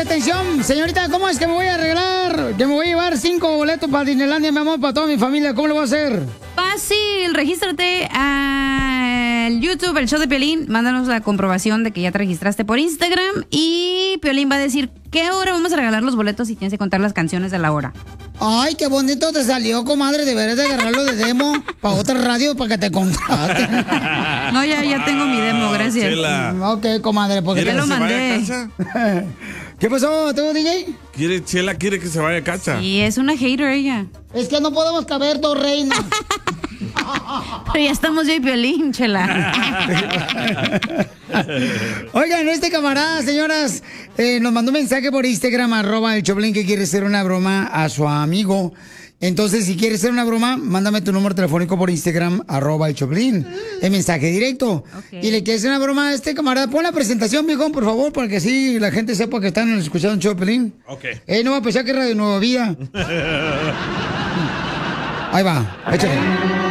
mucha atención. Señorita, ¿cómo es que me voy a arreglar? Que me voy a llevar 5 boletos para Disneylandia, mi amor, para toda mi familia. ¿Cómo lo voy a hacer? Fácil, regístrate al YouTube, el show de Piolín. Mándanos la comprobación de que ya te registraste por Instagram. Y Piolín va a decir qué hora vamos a regalar los boletos y tienes que contar las canciones de la hora. Ay, qué bonito te salió, comadre. Deberías de agarrarlo de demo para otra radio para que te contraten. No, ya tengo mi demo, gracias. Chela. Ok, comadre, porque Ya lo mandé. ¿Qué pasó, tú, DJ? Chela quiere que se vaya a casa. Y es una hater ella. Es que no podemos caber dos reinas. Pero ya estamos yo y Piolín, Chela. Oigan, este camarada, señoras, nos mandó un mensaje por Instagram, @el Choplin, que quiere hacer una broma a su amigo. Entonces, si quieres hacer una broma, mándame tu número telefónico por Instagram, @el Choplin. El mensaje directo. Okay. Y le quieres hacer una broma a este camarada. Pon la presentación, mijo, por favor, para que así la gente sepa que están escuchando el Choplin. Ok. No va a pensar que es Radio Nueva Vida. Ahí va, échale.